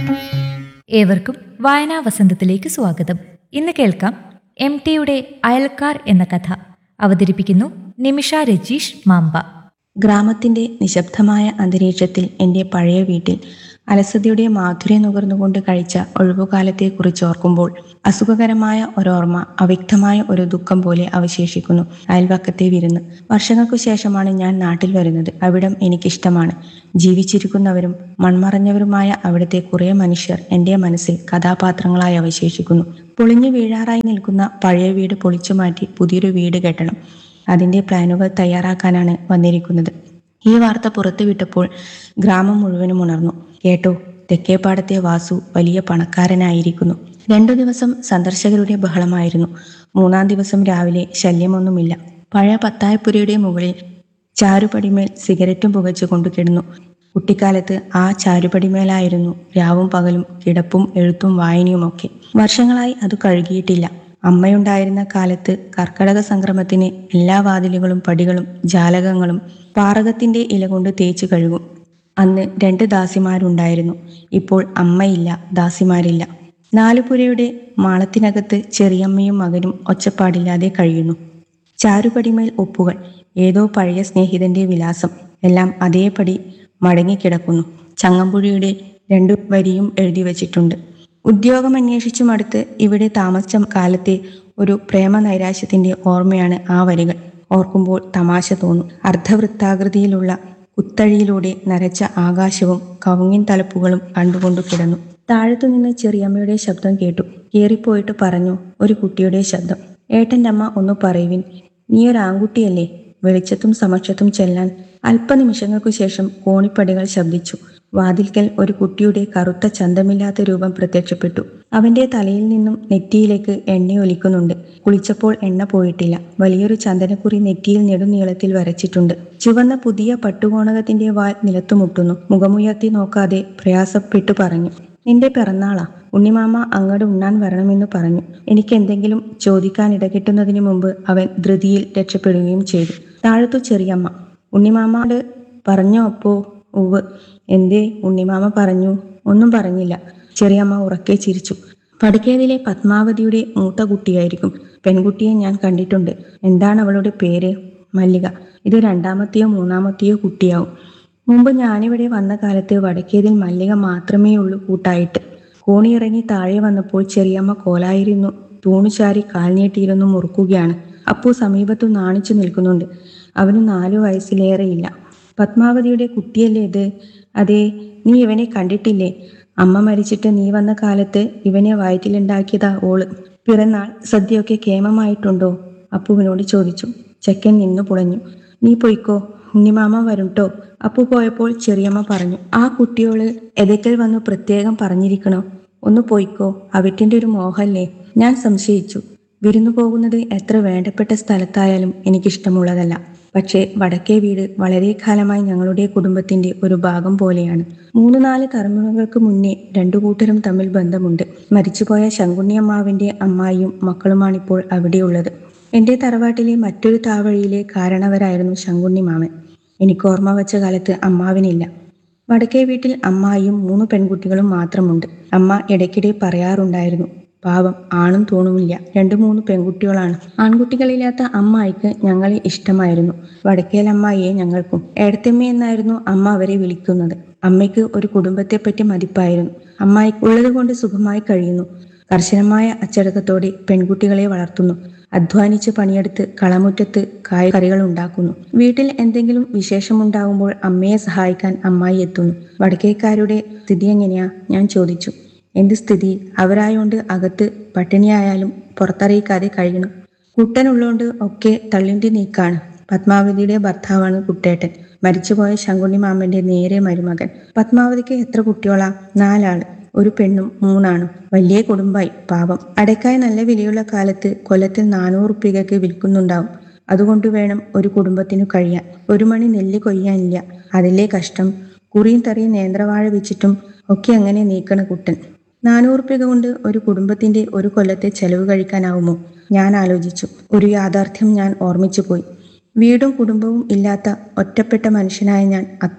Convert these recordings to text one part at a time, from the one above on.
ഏവർക്കും വായനാ വസന്തത്തിലേക്ക് സ്വാഗതം. ഇന്ന് കേൾക്കാം MTയുടെ അയൽക്കാർ എന്ന കഥ. അവതരിപ്പിക്കുന്നു നിമിഷ രജീഷ് മാമ്പ. ഗ്രാമത്തിന്റെ നിശബ്ദമായ അന്തരീക്ഷത്തിൽ എൻ്റെ പഴയ വീട്ടിൽ അലസതയുടെ മാധുര്യം നുകർന്നുകൊണ്ട് കഴിച്ച ഒഴിവുകാലത്തെക്കുറിച്ച് ഓർക്കുമ്പോൾ അസുഖകരമായ ഒരോർമ്മ അവ്യക്തമായ ഒരു ദുഃഖം പോലെ അവശേഷിക്കുന്നു. അയൽവക്കത്തെ വിരുന്ന്. വർഷങ്ങൾക്കു ശേഷമാണ് ഞാൻ നാട്ടിൽ വരുന്നത്. അവിടം എനിക്കിഷ്ടമാണ്. ജീവിച്ചിരിക്കുന്നവരും മൺമറഞ്ഞവരുമായ അവിടുത്തെ കുറേ മനുഷ്യർ എൻ്റെ മനസ്സിൽ കഥാപാത്രങ്ങളായി അവശേഷിക്കുന്നു. പൊളിഞ്ഞു വീഴാറായി നിൽക്കുന്ന പഴയ വീട് പൊളിച്ചു മാറ്റി പുതിയൊരു വീട് കെട്ടണം. അതിൻ്റെ പ്ലാനുകൾ തയ്യാറാക്കാനാണ് വന്നിരിക്കുന്നത്. ഈ വാർത്ത പുറത്തുവിട്ടപ്പോൾ ഗ്രാമം മുഴുവനും ഉണർന്നു. കേട്ടോ, തെക്കേപ്പാടത്തെ വാസു വലിയ പണക്കാരനായിരിക്കുന്നു. 2 ദിവസം സന്ദർശകരുടെ ബഹളമായിരുന്നു. 3-ാം ദിവസം രാവിലെ ശല്യമൊന്നുമില്ല. പഴയ പത്തായപ്പുരയുടെ മുകളിൽ ചാരുപടിമേൽ സിഗരറ്റും പുകച്ചു കൊണ്ടു കിടന്നു. കുട്ടിക്കാലത്ത് ആ ചാരുപടിമേലായിരുന്നു രാവും പകലും കിടപ്പും എഴുത്തും വായനയുമൊക്കെ. വർഷങ്ങളായി അത് കഴുകിയിട്ടില്ല. അമ്മയുണ്ടായിരുന്ന കാലത്ത് കർക്കടക സംക്രമത്തിന് എല്ലാ വാതിലുകളും പടികളും ജാലകങ്ങളും പാറകത്തിന്റെ ഇല കൊണ്ട് തേച്ചു കഴുകും. അന്ന് 2 ദാസിമാരുണ്ടായിരുന്നു. ഇപ്പോൾ അമ്മയില്ല, ദാസിമാരില്ല. 4 പുരയുടെ മാളത്തിനകത്ത് ചെറിയമ്മയും മകനും ഒച്ചപ്പാടില്ലാതെ കഴിയുന്നു. ചാരുപടിമേൽ ഒപ്പുകൾ, ഏതോ പഴയ സ്നേഹിതന്റെ വിലാസം, എല്ലാം അതേപടി മടങ്ങിക്കിടക്കുന്നു. ചങ്ങമ്പുഴയുടെ 2 വരിയും എഴുതി വച്ചിട്ടുണ്ട്. ഉദ്യോഗം അന്വേഷിച്ചു മടുത്ത് ഇവിടെ താമസിച്ച കാലത്തെ ഒരു പ്രേമ നൈരാശ്യത്തിന്റെ ഓർമ്മയാണ് ആ വരികൾ. ഓർക്കുമ്പോൾ തമാശ തോന്നും. അർദ്ധവൃത്താകൃതിയിലുള്ള കുത്തഴിയിലൂടെ നരച്ച ആകാശവും കവുങ്ങിൻ തലപ്പുകളും കണ്ടുകൊണ്ടു കിടന്നു. താഴത്തുനിന്ന് ചെറിയമ്മയുടെ ശബ്ദം കേട്ടു. കേറിപ്പോയിട്ട് പറഞ്ഞു, ഒരു കുട്ടിയുടെ ശബ്ദം. ഏട്ടൻ്റെ അമ്മ, ഒന്ന് പറയുവിൻ, നീയൊരാൺകുട്ടിയല്ലേ? വെളിച്ചത്തും സമക്ഷത്തും ചെല്ലാൻ അല്പനിമിഷങ്ങൾക്കു ശേഷം കോണിപ്പടികൾ ശബ്ദിച്ചു. വാതിൽക്കൽ ഒരു കുട്ടിയുടെ കറുത്ത ചന്തമില്ലാത്ത രൂപം പ്രത്യക്ഷപ്പെട്ടു. അവന്റെ തലയിൽ നിന്നും നെറ്റിയിലേക്ക് എണ്ണയൊലിക്കുന്നുണ്ട്. കുളിച്ചപ്പോൾ എണ്ണ പോയിട്ടില്ല. വലിയൊരു ചന്ദനക്കുറി നെറ്റിയിൽ നെടുനീളത്തിൽ വരച്ചിട്ടുണ്ട്. ചുവന്ന പുതിയ പട്ടുകോണകത്തിന്റെ വാൽ നിലത്തുമുട്ടുന്നു. മുഖമുയർത്തി നോക്കാതെ പ്രയാസപ്പെട്ടു പറഞ്ഞു, നിന്റെ പിറന്നാളാ? ഉണ്ണിമാമ അങ്ങോട്ട് ഉണ്ണാൻ വരണമെന്ന് പറഞ്ഞു. എനിക്ക് എന്തെങ്കിലും ചോദിക്കാനിടകിട്ടുന്നതിന് മുമ്പ് അവൻ ധൃതിയിൽ രക്ഷപ്പെടുകയും ചെയ്തു. താഴത്തു ചെറിയമ്മ, ഉണ്ണിമാമോട് പറഞ്ഞോ അപ്പോ? ഉവ്. എന്തേ? ഉണ്ണിമാമ പറഞ്ഞു. ഒന്നും പറഞ്ഞില്ല. ചെറിയമ്മ ഉറക്കെ ചിരിച്ചു. പടുക്കേതിലെ പത്മാവതിയുടെ മൂത്ത കുട്ടിയായിരിക്കും. പെൺകുട്ടിയെ ഞാൻ കണ്ടിട്ടുണ്ട്. എന്താണ് അവളുടെ പേര്? മല്ലിക. ഇത് 2-മത്തെയോ 3-മത്തെയോ കുട്ടിയാവും. മുമ്പ് ഞാനിവിടെ വന്ന കാലത്ത് വടക്കേതിൽ മല്ലിക മാത്രമേ ഉള്ളൂ കൂട്ടായിട്ട്. കോണിയിറങ്ങി താഴെ വന്നപ്പോൾ ചെറിയമ്മ കോലായിരുന്നു തൂണുചാരി കാൽനീട്ടിയിരുന്നു മുറുക്കുകയാണ്. അപ്പു സമീപത്തു നാണിച്ചു നിൽക്കുന്നുണ്ട്. അവന് 4 വയസ്സിലേറെയില്ല. പത്മാവതിയുടെ കുട്ടിയല്ലേ ഇത്? അതെ. നീ ഇവനെ കണ്ടിട്ടില്ലേ? അമ്മ മരിച്ചിട്ട് നീ വന്ന കാലത്ത് ഇവനെ വയറ്റിലുണ്ടാക്കിയതാ ഓള്. പിറന്നാൾ സദ്യയൊക്കെ കേമമായിട്ടുണ്ടോ? അപ്പുവിനോട് ചോദിച്ചു. ചെക്കൻ നിന്നു പുളഞ്ഞു. നീ പൊയ്ക്കോ, ഉണ്ണിമാമ വരുംട്ടോ. അപ്പു പോയപ്പോൾ ചെറിയമ്മ പറഞ്ഞു, ആ കുട്ടിയോള് എതയ്ക്കൽ വന്നു പ്രത്യേകം പറഞ്ഞിരിക്കണോ? ഒന്ന് പൊയ്ക്കോ, അവറ്റിന്റെ ഒരു മോഹല്ലേ? ഞാൻ സംശയിച്ചു. വിരുന്നു പോകുന്നത് എത്ര വേണ്ടപ്പെട്ട സ്ഥലത്തായാലും എനിക്കിഷ്ടമുള്ളതല്ല. പക്ഷേ വടക്കേ വീട് വളരെ കാലമായി ഞങ്ങളുടെ കുടുംബത്തിന്റെ ഒരു ഭാഗം പോലെയാണ്. 3-4 തലമുറകൾക്ക് മുന്നേ 2 കൂട്ടരും തമ്മിൽ ബന്ധമുണ്ട്. മരിച്ചുപോയ ശങ്കുണ്ണിയമ്മാവിന്റെ അമ്മായിയും മക്കളുമാണിപ്പോൾ അവിടെയുള്ളത്. എന്റെ തറവാട്ടിലെ മറ്റൊരു താവഴിയിലെ കാരണവരായിരുന്നു ശങ്കുണ്ണിമാമൻ. എനിക്ക് ഓർമ്മ വച്ച കാലത്ത് അമ്മാവിനില്ല. വടക്കേ വീട്ടിൽ അമ്മായിയും 3 പെൺകുട്ടികളും മാത്രമുണ്ട്. അമ്മ ഇടയ്ക്കിടെ പറയാറുണ്ടായിരുന്നു, പാവം, ആണും തൂണുമില്ല, 2-3 പെൺകുട്ടികളാണ്. ആൺകുട്ടികളില്ലാത്ത അമ്മായിക്ക് ഞങ്ങളെ ഇഷ്ടമായിരുന്നു. വടക്കേലമ്മായിയെ ഞങ്ങൾക്കും. ഏടത്തമ്മ എന്നായിരുന്നു അമ്മ അവരെ വിളിക്കുന്നത്. അമ്മയ്ക്ക് ഒരു കുടുംബത്തെപ്പറ്റി മതിപ്പായിരുന്നു. അമ്മായിക്ക് ഉള്ളത് കൊണ്ട് സുഖമായി കഴിയുന്നു. കർശനമായ അച്ചടക്കത്തോടെ പെൺകുട്ടികളെ വളർത്തുന്നു. അധ്വാനിച്ച് പണിയെടുത്ത് കളമുറ്റത്ത് കായ്കറികൾ ഉണ്ടാക്കുന്നു. വീട്ടിൽ എന്തെങ്കിലും വിശേഷമുണ്ടാകുമ്പോൾ അമ്മയെ സഹായിക്കാൻ അമ്മായി എത്തുന്നു. വടക്കേക്കാരുടെ സ്ഥിതി എങ്ങനെയാ? ഞാൻ ചോദിച്ചു. എന്ത് സ്ഥിതി? അവരായോണ്ട് അകത്ത് പട്ടിണിയായാലും പുറത്തറിയിക്കാതെ കഴിയണം. കുട്ടനുള്ളോണ്ട് ഒക്കെ തള്ളിണ്ടി നീക്കാണ്. പത്മാവതിയുടെ ഭർത്താവാണ് കുട്ടേട്ടൻ, മരിച്ചുപോയ ശങ്കുണ്ണി മാമന്റെ നേരെ മരുമകൻ. പത്മാവതിക്ക് എത്ര കുട്ടികളാ? 4 ആള്. ഒരു പെണ്ണും 3 ആണും. വലിയ കുടുംബായി. പാവം. അടയ്ക്കായി നല്ല വിലയുള്ള കാലത്ത് കൊല്ലത്തിൽ 400 ഉറുപ്പികയ്ക്ക് വിൽക്കുന്നുണ്ടാവും. അതുകൊണ്ട് വേണം ഒരു കുടുംബത്തിനു കഴിയാൻ. 1 മണി നെല്ല് കൊയ്യാനില്ല. അതിലെ കഷ്ടം. കുറിയും തറിയും നേന്ത്രവാഴ വെച്ചിട്ടും ഒക്കെ അങ്ങനെ നീക്കണ കുട്ടൻ. 400 ഉറുപ്പിക കൊണ്ട് ഒരു കുടുംബത്തിന്റെ ഒരു കൊല്ലത്തെ ചെലവ് കഴിക്കാനാവുമോ? ഞാൻ ആലോചിച്ചു. ഒരു യാഥാർത്ഥ്യം ഞാൻ ഓർമ്മിച്ചു പോയി. വീടും കുടുംബവും ഇല്ലാത്ത ഒറ്റപ്പെട്ട മനുഷ്യനായ ഞാൻ അത്രയും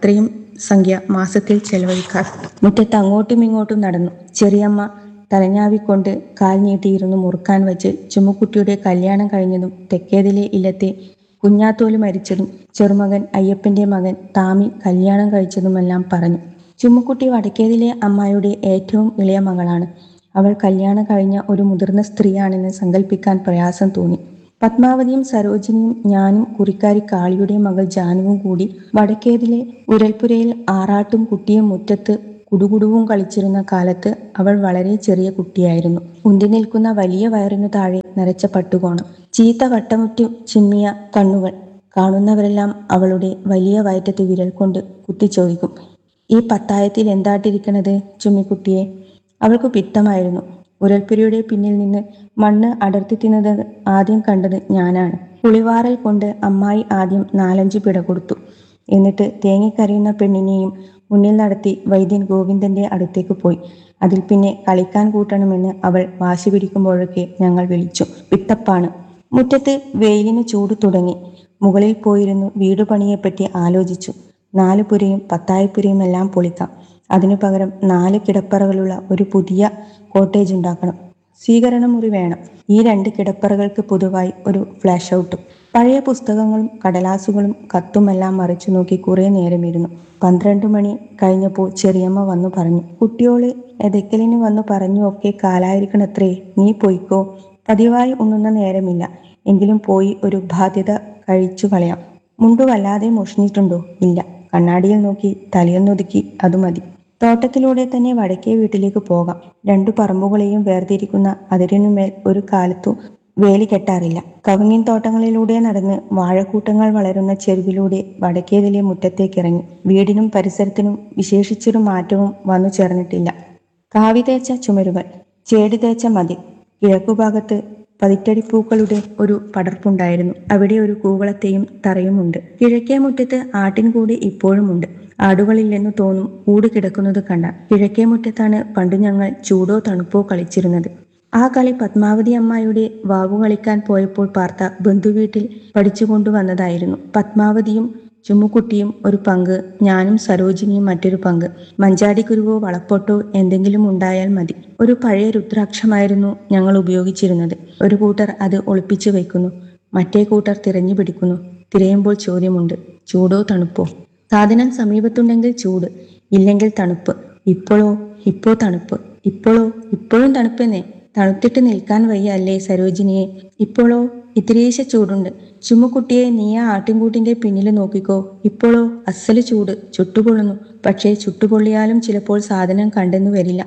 സംഖ്യ മാസത്തിൽ ചെലവഴിക്കാറ്. മുറ്റത്ത് അങ്ങോട്ടും ഇങ്ങോട്ടും നടന്നു. ചെറിയമ്മ തലഞ്ഞാവിക്കൊണ്ട് കാൽ നീട്ടിയിരുന്നു മുറുക്കാൻ വച്ച് ചുമ്മുക്കുട്ടിയുടെ കല്യാണം കഴിഞ്ഞതും തെക്കേതിലെ ഇല്ലത്തെ കുഞ്ഞാത്തോല് മരിച്ചതും ചെറുമകൻ അയ്യപ്പന്റെ മകൻ താമി കല്യാണം കഴിച്ചതുമെല്ലാം പറഞ്ഞു. ചുമ്മുക്കുട്ടി വടക്കേതിലെ അമ്മായിയുടെ ഏറ്റവും ഇളയ മകളാണ്. അവൾ കല്യാണം കഴിഞ്ഞ ഒരു മുതിർന്ന സ്ത്രീയാണെന്ന് സങ്കല്പിക്കാൻ പ്രയാസം തോന്നി. പത്മാവതിയും സരോജിനിയും ഞാനും കുറിക്കാരി കാളിയുടെ മകൾ ജാനുവും കൂടി വടക്കേതിലെ ഉരൽപ്പുരയിൽ ആറാട്ടും കുട്ടിയും മുറ്റത്ത് കുടുകുടുവും കളിച്ചിരുന്ന കാലത്ത് അവൾ വളരെ ചെറിയ കുട്ടിയായിരുന്നു. ഉന്തി നിൽക്കുന്ന വലിയ വയറിനു താഴെ നരച്ച പട്ടുകോണം, ചീത്ത വട്ടമുറ്റു ചിമ്മിയ കണ്ണുകൾ. കാണുന്നവരെല്ലാം അവളുടെ വലിയ വയറ്റത്ത് വിരൽ കൊണ്ട് കുത്തി ചോദിക്കും, ഈ പത്തായത്തിൽ എന്താട്ടിരിക്കണത് ചുമ്മിക്കുട്ടിയെ? അവൾക്ക് പിത്തമായിരുന്നു. ഉരൽപ്പുരയുടെ പിന്നിൽ നിന്ന് മണ്ണ് അടർത്തി തിന്നത് ആദ്യം കണ്ടത് ഞാനാണ്. പുളിവാറൽ കൊണ്ട് അമ്മായി ആദ്യം 4-5 പിട കൊടുത്തു. എന്നിട്ട് തേങ്ങിക്കരയുന്ന പെണ്ണിനെയും മുന്നിൽ നടത്തി വൈദ്യൻ ഗോവിന്ദന്റെ അടുത്തേക്ക് പോയി. അതിൽ പിന്നെ കളിക്കാൻ കൂട്ടണമെന്ന് അവൾ വാശി പിടിക്കുമ്പോഴൊക്കെ ഞങ്ങൾ വിളിച്ചു, പിത്തപ്പാണ്. മുറ്റത്ത് വെയിലിന് ചൂട് തുടങ്ങി. മുകളിൽ പോയിരുന്നു വീടു പണിയെപ്പറ്റി ആലോചിച്ചു. 4 പുരയും 10 പുരയും എല്ലാം പൊളിക്കാം. അതിനു പകരം 4 കിടപ്പറകളുള്ള ഒരു പുതിയ കോട്ടേജ് ഉണ്ടാക്കണം. സ്വീകരണ മുറി വേണം. ഈ 2 കിടപ്പറകൾക്ക് പൊതുവായി ഒരു ഫ്ലാഷ് ഔട്ടും. പഴയ പുസ്തകങ്ങളും കടലാസുകളും കത്തുമെല്ലാം മറിച്ചു നോക്കി കുറെ നേരമിരുന്നു. 12 മണി കഴിഞ്ഞപ്പോൾ ചെറിയമ്മ വന്നു പറഞ്ഞു, കുട്ടിയോള് എതയ്ക്കലിന് വന്നു പറഞ്ഞു ഒക്കെ കാലായിരിക്കണത്രേ, നീ പോയിക്കോ. പതിവായി ഉണ്ണുന്ന നേരമില്ല, എങ്കിലും പോയി ഒരു ബാധ്യത കഴിച്ചു കളയാം. മുണ്ടു വല്ലാതെ മുഷിഞ്ഞിട്ടുണ്ടോ? ഇല്ല. കണ്ണാടിയിൽ നോക്കി തലയൊന്നൊതുക്കി, അത് മതി. തോട്ടത്തിലൂടെ തന്നെ വടക്കേ വീട്ടിലേക്ക് പോകാം. 2 പറമ്പുകളെയും വേർതിരിക്കുന്ന അതിരിനുമേൽ ഒരു കാലത്തു വേലി കെട്ടാറില്ല. കവുങ്ങിൻ തോട്ടങ്ങളിലൂടെ നടന്ന് വാഴക്കൂട്ടങ്ങൾ വളരുന്ന ചെരുവിലൂടെ വടക്കേതിലെ മുറ്റത്തേക്കിറങ്ങി. വീടിനും പരിസരത്തിനും വിശേഷിച്ചൊരു മാറ്റവും വന്നു ചേർന്നിട്ടില്ല. കാവി തേച്ച ചുമരുകൾ, ചേടി തേച്ച മതിൽ. കിഴക്കുഭാഗത്ത് പതിറ്റടിപ്പൂക്കളുടെ ഒരു പടർപ്പുണ്ടായിരുന്നു. അവിടെ ഒരു കൂവളത്തെയും തറയുമുണ്ട്. കിഴക്കേ മുറ്റത്ത് ആട്ടിൻകൂട് ഇപ്പോഴുമുണ്ട്. ആടുകളില്ലെന്ന് തോന്നും കൂട് കിടക്കുന്നത് കണ്ടാൽ. കിഴക്കേ മുറ്റത്താണ് പണ്ടു ഞങ്ങൾ ചൂടോ തണുപ്പോ കളിച്ചിരുന്നത്. ആ കളി പത്മാവതി അമ്മായിയുടെ വാവു കളിക്കാൻ പോയപ്പോൾ പാർത്ത ബന്ധുവീട്ടിൽ പഠിച്ചുകൊണ്ടുവന്നതായിരുന്നു. പത്മാവതിയും ചുമ്മുക്കുട്ടിയും ഒരു പങ്ക്, ഞാനും സരോജിനിയും മറ്റൊരു പങ്ക്. മഞ്ചാടിക്കുരുവോ വളപ്പൊട്ടോ എന്തെങ്കിലും ഉണ്ടായാൽ മതി. ഒരു പഴയ രുദ്രാക്ഷമായിരുന്നു ഞങ്ങൾ ഉപയോഗിച്ചിരുന്നത്. ഒരു കൂട്ടർ അത് ഒളിപ്പിച്ചു വയ്ക്കുന്നു, മറ്റേ കൂട്ടർ തിരഞ്ഞു പിടിക്കുന്നു. തിരയുമ്പോൾ ചോദ്യമുണ്ട്, ചൂടോ തണുപ്പോ? സാധനം സമീപത്തുണ്ടെങ്കിൽ ചൂട്, ഇല്ലെങ്കിൽ തണുപ്പ്. ഇപ്പോ തണുപ്പ്. ഇപ്പോഴും തണുപ്പെന്നേ. തണുത്തിട്ട് നിൽക്കാൻ വയ്യ അല്ലേ സരോജിനിയെ? ഇപ്പോഴോ ഇത്തിരീശ ചൂടുണ്ട്. ചുമ്മുക്കുട്ടിയെ നീ ആ ആട്ടിൻകൂട്ടിന്റെ പിന്നിൽ നോക്കിക്കോ. ഇപ്പോഴോ അസ്സല് ചൂട്, ചുട്ടുപൊള്ളുന്നു. പക്ഷേ ചുട്ടുപൊള്ളിയാലും ചിലപ്പോൾ സാധനം കണ്ടെന്നു വരില്ല.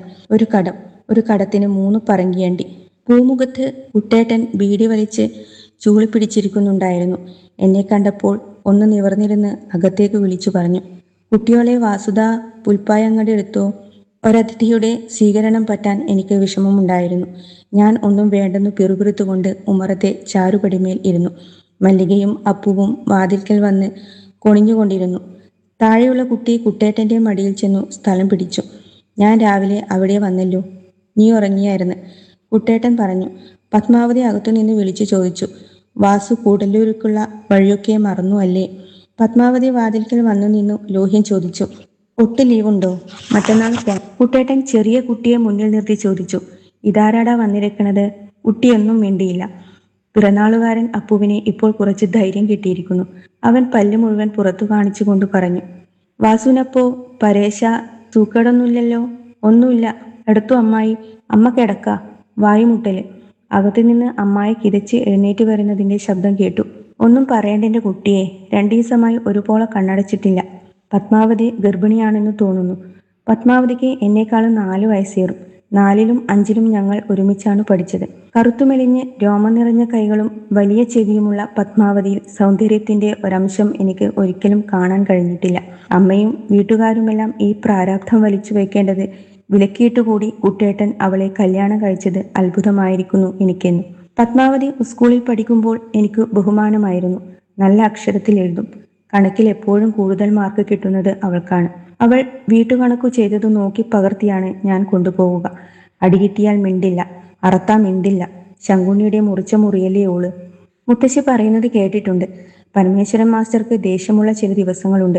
ഒരു കടത്തിന് 3 പറങ്കിയണ്ടി. പൂമുഖത്ത് കുട്ടേട്ടൻ ബീഡി വലിച്ച് ചൂളി പിടിച്ചിരിക്കുന്നുണ്ടായിരുന്നു. എന്നെ കണ്ടപ്പോൾ ഒന്ന് നിവർന്നിരുന്ന് അകത്തേക്ക് വിളിച്ചു പറഞ്ഞു, കുട്ടിയോളെ വാസുദ പുൽപ്പായങ്ങടി എടുത്തോ. ഒരതിഥിയുടെ സ്വീകരണം പറ്റാൻ എനിക്ക് വിഷമമുണ്ടായിരുന്നു. ഞാൻ ഒന്നും വേണ്ടെന്നു പിറുപിറുത്തുകൊണ്ട് ഉമ്മറത്തെ ചാരുപടിമേൽ ഇരുന്നു. മല്ലികയും അപ്പുവും വാതിൽക്കൽ വന്ന് കൊണിഞ്ഞുകൊണ്ടിരുന്നു. താഴെയുള്ള കുട്ടി കുട്ടേട്ടന്റെ മടിയിൽ ചെന്നു സ്ഥലം പിടിച്ചു. ഞാൻ രാവിലെ അവിടെ വന്നല്ലോ, നീ ഉറങ്ങിയായിരുന്നു, കുട്ടേട്ടൻ പറഞ്ഞു. പത്മാവതി അകത്തുനിന്ന് വിളിച്ചു ചോദിച്ചു, വാസു കൂടല്ലൂർക്കുള്ള വഴിയൊക്കെ മറന്നു അല്ലേ? പത്മാവതി വാതിൽക്കൽ വന്നു നിന്നു ലോഹ്യം ചോദിച്ചു, ഒട്ട് ലീവുണ്ടോ? മറ്റന്നാൾ പോകാം. കുട്ടേട്ടൻ ചെറിയ കുട്ടിയെ മുന്നിൽ നിർത്തി ചോദിച്ചു, ഇതാരാടാ വന്നിരിക്കണത്? കുട്ടിയൊന്നും മിണ്ടിയില്ല. പിറന്നാളുകാരൻ അപ്പുവിനെ ഇപ്പോൾ കുറച്ച് ധൈര്യം കിട്ടിയിരിക്കുന്നു. അവൻ പല്ല് മുഴുവൻ പുറത്തു കാണിച്ചുകൊണ്ട് പറഞ്ഞു, വാസുവിനപ്പോ പരേശ തൂക്കേടൊന്നുമില്ലല്ലോ? ഒന്നുമില്ല. എടുത്തു അമ്മായി. അമ്മ കിടക്ക. വായുമുട്ടല്. അകത്തുനിന്ന് അമ്മായി കിതച്ച് എഴുന്നേറ്റ് വരുന്നതിന്റെ ശബ്ദം കേട്ടു. ഒന്നും പറയണ്ടെന്റെ കുട്ടിയെ, 2 ദിവസമായി ഒരുപോലെ കണ്ണടച്ചിട്ടില്ല. പത്മാവതി ഗർഭിണിയാണെന്ന് തോന്നുന്നു. പത്മാവതിക്ക് എന്നെക്കാളും 4 വയസ്സേറും. 4ലും 5ലും ഞങ്ങൾ ഒരുമിച്ചാണ് പഠിച്ചത്. കറുത്തുമെലിഞ്ഞ് രോമം നിറഞ്ഞ കൈകളും വലിയ ചെവിയുമുള്ള പത്മാവതിയിൽ സൗന്ദര്യത്തിന്റെ ഒരംശം എനിക്ക് ഒരിക്കലും കാണാൻ കഴിഞ്ഞിട്ടില്ല. അമ്മയും വീട്ടുകാരുമെല്ലാം ഈ പ്രാരാബ്ധം വലിച്ചു വയ്ക്കേണ്ടത് വിലക്കിയിട്ടുകൂടി കുട്ടേട്ടൻ അവളെ കല്യാണം കഴിച്ചത് അത്ഭുതമായിരിക്കുന്നു എനിക്കെന്ന്. പത്മാവതി സ്കൂളിൽ പഠിക്കുമ്പോൾ എനിക്ക് ബഹുമാനമായിരുന്നു. നല്ല അക്ഷരത്തിൽ എഴുതും. കണക്കിൽ എപ്പോഴും കൂടുതൽ മാർക്ക് കിട്ടുന്നത് അവൾക്കാണ്. അവൾ വീട്ടുകണക്കു ചെയ്തതു നോക്കി പകർത്തിയാണ് ഞാൻ കൊണ്ടുപോവുക. അടികിട്ടിയാൽ മിണ്ടില്ല, അറത്താ മിണ്ടില്ല. ശങ്കുണ്ണിയുടെ മുറിച്ച മുറിയല്ലേ ഓള്. മുത്തശ്ശി പറയുന്നത് കേട്ടിട്ടുണ്ട്. പരമേശ്വരൻ മാസ്റ്റർക്ക് ദേഷ്യമുള്ള ചില ദിവസങ്ങളുണ്ട്.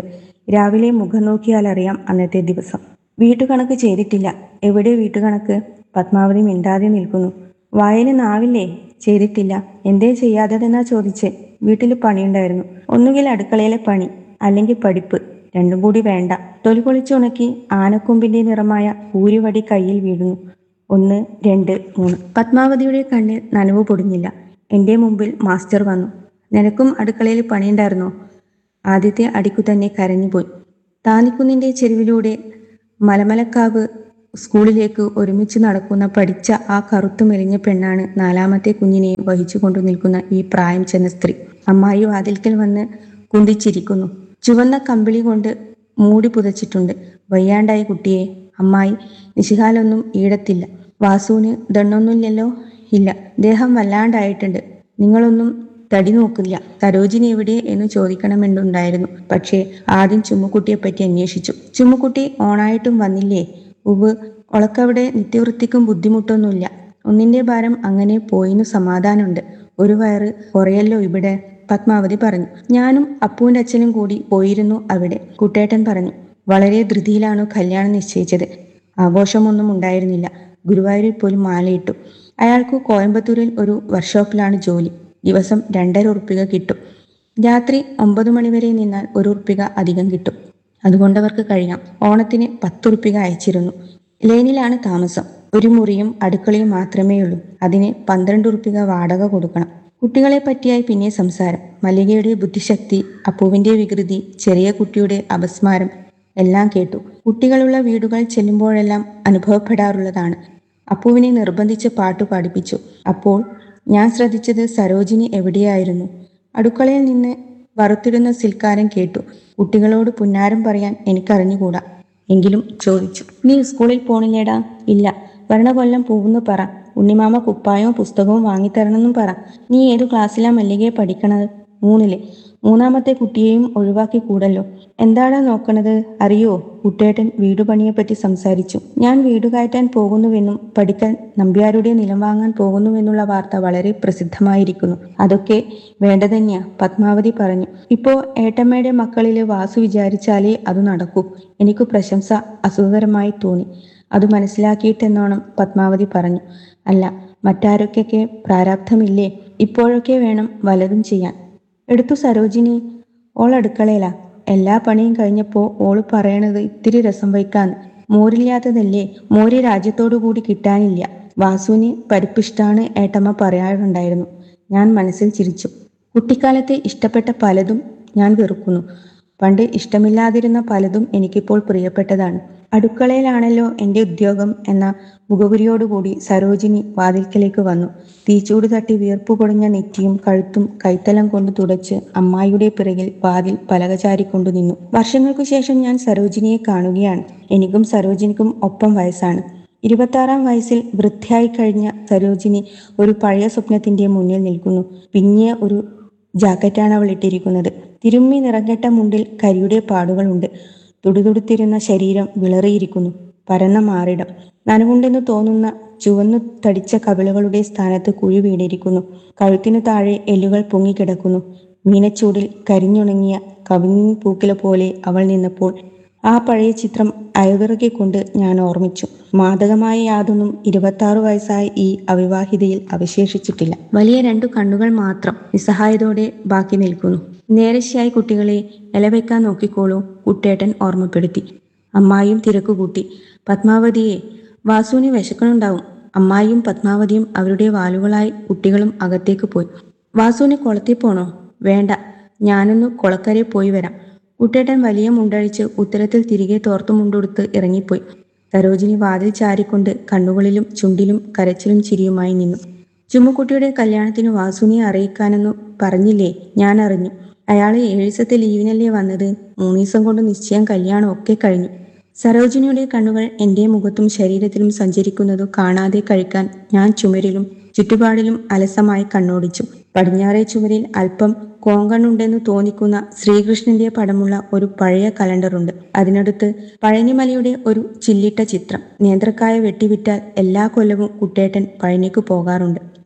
രാവിലെ മുഖം നോക്കിയാൽ അറിയാം അന്നത്തെ ദിവസം. വീട്ടുകണക്ക് ചെയ്തിട്ടില്ല. എവിടെ വീട്ടുകണക്ക്? പത്മാവതി മിണ്ടാതെ നിൽക്കുന്നു. വായന നാവില്ലേ? ചെയ്തിട്ടില്ല. എന്തേ ചെയ്യാത്തതെന്നാ ചോദിച്ചേ? വീട്ടിൽ പണിയുണ്ടായിരുന്നു. ഒന്നുകിൽ അടുക്കളയിലെ പണി, അല്ലെങ്കിൽ പഠിപ്പ്. രണ്ടും കൂടി വേണ്ട. തൊലി പൊളിച്ചുണക്കി ആനക്കൊമ്പിന്റെ നിറമായ ഊരുവടി കയ്യിൽ വീഴുന്നു. 1, 2, 3. പത്മാവതിയുടെ കണ്ണിൽ നനവ് പൊടിഞ്ഞില്ല. എന്റെ മുമ്പിൽ മാസ്റ്റർ വന്നു. നിനക്കും അടുക്കളയിൽ പണിയുണ്ടായിരുന്നോ? ആദ്യത്തെ അടിക്കു തന്നെ കരഞ്ഞുപോയി. താന്നിക്കുന്നിന്റെ ചെരുവിലൂടെ മലമലക്കാവ് സ്കൂളിലേക്ക് ഒരുമിച്ച് നടക്കുന്ന പഠിച്ച ആ കറുത്തു മെലിഞ്ഞ പെണ്ണാണ് നാലാമത്തെ കുഞ്ഞിനെ വഹിച്ചു കൊണ്ടു നിൽക്കുന്ന ഈ പ്രായം ചെന്ന സ്ത്രീ. അമ്മായി വാതിൽക്കൽ വന്ന് കുന്തിച്ചിരിക്കുന്നു. ചുവന്ന കമ്പിളി കൊണ്ട് മൂടി പുതച്ചിട്ടുണ്ട്. വയ്യാണ്ടായി കുട്ടിയെ. അമ്മായി. നിശികാലൊന്നും ഈടത്തില്ല. വാസുവിന് ദണ്ണൊന്നുമില്ലല്ലോ? ഇല്ല, ദേഹം വല്ലാണ്ടായിട്ടുണ്ട്. നിങ്ങളൊന്നും തടി നോക്കില്ല. സരോജിനി എവിടെ എന്ന് ചോദിക്കണമെന്നുണ്ടായിരുന്നു. പക്ഷേ ആദ്യം ചുമ്മുക്കുട്ടിയെപ്പറ്റി അന്വേഷിച്ചു. ചുമ്മുക്കുട്ടി ഓണായിട്ടും വന്നില്ലേ? ഉവ്, ഒളക്കവിടെ നിത്യവൃത്തിക്കും ബുദ്ധിമുട്ടൊന്നുമില്ല. ഒന്നിന്റെ ഭാരം അങ്ങനെ പോയിന്നു സമാധാനമുണ്ട്. ഒരു വയറ് കുറയല്ലോ ഇവിടെ. പത്മാവതി പറഞ്ഞു. ഞാനും അപ്പൂന്റെ അച്ഛനും കൂടി പോയിരുന്നു അവിടെ. കുട്ടേട്ടൻ പറഞ്ഞു. വളരെ ധൃതിയിലാണു കല്യാണം നിശ്ചയിച്ചത്. ആഘോഷമൊന്നും ഉണ്ടായിരുന്നില്ല. ഗുരുവായൂരിൽ പോലും മാലയിട്ടു. അയാൾക്ക് കോയമ്പത്തൂരിൽ ഒരു വർക്ക്ഷോപ്പിലാണ് ജോലി. ദിവസം 2.5 ഉറുപ്പിക കിട്ടും. രാത്രി 9 മണിവരെ നിന്നാൽ 1 ഉറുപ്പിക അധികം കിട്ടും. അതുകൊണ്ടവർക്ക് കഴിയാം. ഓണത്തിന് 10 ഉറുപ്പിക അയച്ചിരുന്നു. ലൈനിലാണ് താമസം. ഒരു മുറിയും അടുക്കളയും മാത്രമേയുള്ളൂ. അതിന് 12 ഉറുപ്പിക വാടക കൊടുക്കണം. കുട്ടികളെ പറ്റിയായി പിന്നെ സംസാരം. മല്ലികയുടെ ബുദ്ധിശക്തി, അപ്പുവിന്റെ വികൃതി, ചെറിയ കുട്ടിയുടെ അപസ്മാരം എല്ലാം കേട്ടു. കുട്ടികളുള്ള വീടുകൾ ചെല്ലുമ്പോഴെല്ലാം അനുഭവപ്പെടാറുള്ളതാണ്. അപ്പുവിനെ നിർബന്ധിച്ച് പാട്ടു പാടിപ്പിച്ചു. അപ്പോൾ ഞാൻ ശ്രദ്ധിച്ചത് സരോജിനി എവിടെയായിരുന്നു. അടുക്കളയിൽ നിന്ന് വറുത്തിടുന്ന സിൽക്കാരൻ കേട്ടു. കുട്ടികളോട് പുന്നാരം പറയാൻ എനിക്കറിഞ്ഞുകൂടാ. എങ്കിലും ചോദിച്ചു. നീ സ്കൂളിൽ പോണില്ലേടാ? ഇല്ല. വരണ കൊല്ലം പോവുന്നു പറ. ഉണ്ണിമാമ കുപ്പായവും പുസ്തകവും വാങ്ങിത്തരണമെന്നും പറ. നീ ഏതു ക്ലാസ്സിലാ മല്ലികയെ പഠിക്കണത്? 3-ല്. മൂന്നാമത്തെ കുട്ടിയെയും ഒഴിവാക്കി കൂടല്ലോ. എന്താടാ നോക്കണത്? അറിയോ? കുട്ടേട്ടൻ വീടുപണിയെപ്പറ്റി സംസാരിച്ചു. ഞാൻ വീട് കയറ്റാൻ പോകുന്നുവെന്നും പഠിക്കാൻ നമ്പ്യാരുടെ നിലം വാങ്ങാൻ പോകുന്നുവെന്നുള്ള വാർത്ത വളരെ പ്രസിദ്ധമായിരിക്കുന്നു. അതൊക്കെ വേണ്ടതന്നെയാ, പത്മാവതി പറഞ്ഞു. ഇപ്പോ ഏട്ടമ്മയുടെ മക്കളില് വാസു വിചാരിച്ചാലേ അത് നടക്കൂ. എനിക്ക് പ്രശംസ അസുഖകരമായി തോന്നി. അത് മനസ്സിലാക്കിയിട്ടെന്നോണം പത്മാവതി പറഞ്ഞു. അല്ല, മറ്റാരൊക്കെ പ്രാരാബ്ധമില്ലേ? ഇപ്പോഴൊക്കെ വേണം വലതും ചെയ്യാൻ. എടുത്തു സരോജിനി. ഓൾ അടുക്കളയിലാ. എല്ലാ പണിയും കഴിഞ്ഞപ്പോ ഓള് പറയണത് ഇത്തിരി രസം വയ്ക്കാന്ന്. മോരില്ലാത്തതല്ലേ? മോര് രാജ്യത്തോടു കൂടി കിട്ടാനില്ല. വാസുവിന് പരിപ്പിഷ്ടാണ് ഏട്ടമ്മ പറയാറുണ്ടായിരുന്നു. ഞാൻ മനസ്സിൽ ചിരിച്ചു. കുട്ടിക്കാലത്ത് ഇഷ്ടപ്പെട്ട പലതും ഞാൻ വെറുക്കുന്നു. പണ്ട് ഇഷ്ടമില്ലാതിരുന്ന പലതും എനിക്കിപ്പോൾ പ്രിയപ്പെട്ടതാണ്. അടുക്കളയിലാണല്ലോ എൻ്റെ ഉദ്യോഗം എന്ന മുഖവുരിയോടുകൂടി സരോജിനി വാതിൽക്കലേക്ക് വന്നു. തീച്ചൂട് തട്ടി വീർപ്പു പൊടിഞ്ഞ നെറ്റിയും കഴുത്തും കൈത്തലം കൊണ്ട് തുടച്ച് അമ്മായിയുടെ പിറകിൽ വാതിൽ പലകചാരിക്കൊണ്ടു നിന്നു. വർഷങ്ങൾക്കു ശേഷം ഞാൻ സരോജിനിയെ കാണുകയാണ്. എനിക്കും സരോജിനിക്കും ഒപ്പം വയസ്സാണ്. 26-ാം വയസ്സിൽ വൃദ്ധയായി കഴിഞ്ഞ സരോജിനി ഒരു പഴയ സ്വപ്നത്തിന്റെ മുന്നിൽ നിൽക്കുന്നു. പിന്നിയ ഒരു ജാക്കറ്റാണ് അവൾ ഇട്ടിരിക്കുന്നത്. തിരുമ്മി നിറംകെട്ട മുണ്ടിൽ കരിയുടെ പാടുകളുണ്ട്. തുടുതുടുത്തിരുന്ന ശരീരം വിളറിയിരിക്കുന്നു. പരന്ന മാറിടം. നനവുണ്ടെന്ന് തോന്നുന്ന ചുവന്നു തടിച്ച കവിളുകളുടെ സ്ഥാനത്ത് കുഴി വീണിരിക്കുന്നു. കഴുത്തിനു താഴെ എല്ലുകൾ പൊങ്ങിക്കിടക്കുന്നു. മീനച്ചൂടിൽ കരിഞ്ഞുണങ്ങിയ കവിങ്ങിൻ പൂക്കില പോലെ അവൾ നിന്നപ്പോൾ ആ പഴയ ചിത്രം അയവിറക്കിക്കൊണ്ട് ഞാൻ ഓർമ്മിച്ചു. മാദകമായ യാതൊന്നും 26 വയസ്സായ ഈ അവിവാഹിതയിൽ അവശേഷിച്ചിട്ടില്ല. വലിയ 2 കണ്ണുകൾ മാത്രം നിസ്സഹായതയോടെ ബാക്കി നിൽക്കുന്നു. നേരശ്യായി കുട്ടികളെ ഇലവയ്ക്കാൻ നോക്കിക്കോളൂ, കുട്ടേട്ടൻ ഓർമ്മപ്പെടുത്തി. അമ്മായിയും തിരക്കുകൂട്ടി. പത്മാവതിയെ, വാസുവിന് വിശക്കണുണ്ടാവും. അമ്മായിയും പത്മാവതിയും അവരുടെ വാലുകളായി കുട്ടികളും അകത്തേക്ക് പോയി. വാസുവിന് കുളത്തിൽ പോണോ? വേണ്ട, ഞാനൊന്ന് കുളക്കരെ പോയി വരാം. കുട്ടേട്ടൻ വലിയ മുണ്ടഴിച്ച് ഉത്തരത്തിൽ തിരികെ തോർത്തു മുണ്ടുടുത്ത് ഇറങ്ങിപ്പോയി. സരോജിനി വാതിൽ ചാരിക്കൊണ്ട് കണ്ണുകളിലും ചുണ്ടിലും കരച്ചിലും ചിരിയുമായി നിന്നു. ചുമ്മുക്കുട്ടിയുടെ കല്യാണത്തിന് വാസുവിനെ അറിയിക്കാനെന്നു പറഞ്ഞില്ലേ? ഞാൻ അറിഞ്ഞു. അയാള് 7 ദിവസത്തെ ലീവിനല്ലേ വന്നത്? 3 ദിവസം കൊണ്ട് നിശ്ചയം കല്യാണം ഒക്കെ കഴിഞ്ഞു. സരോജിനിയുടെ കണ്ണുകൾ എൻ്റെ മുഖത്തും ശരീരത്തിലും സഞ്ചരിക്കുന്നതു കാണാതെ കഴിക്കാൻ ഞാൻ ചുമരിലും ചുറ്റുപാടിലും അലസമായി കണ്ണോടിച്ചു. പടിഞ്ഞാറേ ചുമരിൽ അല്പം കോങ്കണ്ണുണ്ടെന്ന് തോന്നിക്കുന്ന ശ്രീകൃഷ്ണന്റെ പടമുള്ള ഒരു പഴയ കലണ്ടറുണ്ട്. അതിനടുത്ത് പഴനിമലയുടെ ഒരു ചില്ലിട്ട ചിത്രം. നേന്ത്രക്കായ വെട്ടിവിറ്റാൽ എല്ലാ കൊല്ലവും കുട്ടേട്ടൻ പഴനിക്ക് പോകാറുണ്ട്.